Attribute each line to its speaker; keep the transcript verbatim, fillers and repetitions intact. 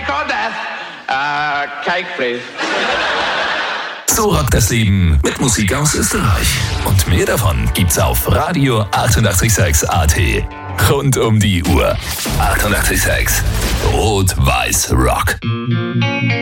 Speaker 1: cake or death? Uh, cake, please.
Speaker 2: So rockt das Leben mit Musik aus Österreich. Und mehr davon gibt's auf Radio achtundachtzig Komma sechs A T. Rund um die Uhr. achtundachtzig Komma sechs. Rot-Weiß Rock.